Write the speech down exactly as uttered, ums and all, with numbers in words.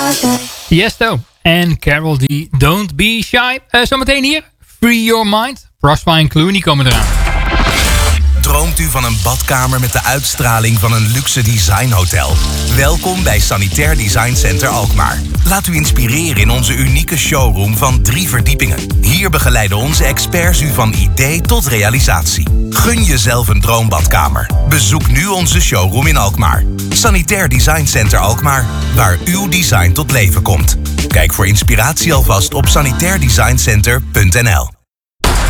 Tiesto en Carol D. Don't Be Shy. Uh, zometeen hier, Free Your Mind. Prosper en Clooney komen eraan. Droomt u van een badkamer met de uitstraling van een luxe designhotel? Welkom bij Sanitair Design Center Alkmaar. Laat u inspireren in onze unieke showroom van drie verdiepingen. Hier begeleiden onze experts u van idee tot realisatie. Gun jezelf een droombadkamer. Bezoek nu onze showroom in Alkmaar. Sanitair Design Center Alkmaar, waar uw design tot leven komt. Kijk voor inspiratie alvast op sanitair design center punt n l.